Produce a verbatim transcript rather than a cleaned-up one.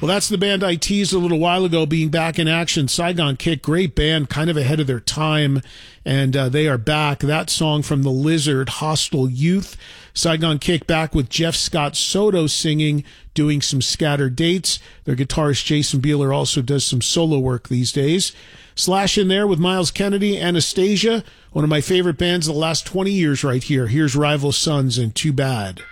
Well, that's the band I teased a little while ago being back in action. Saigon Kick, great band, kind of ahead of their time, and uh, they are back. That song from The Lizard, Hostile Youth. Saigon Kick back with Jeff Scott Soto singing, doing some scattered dates. Their guitarist Jason Beeler also does some solo work these days. Slash in there with Miles Kennedy, Anastasia, one of my favorite bands of the last twenty years right here. Here's Rival Sons and Too Bad.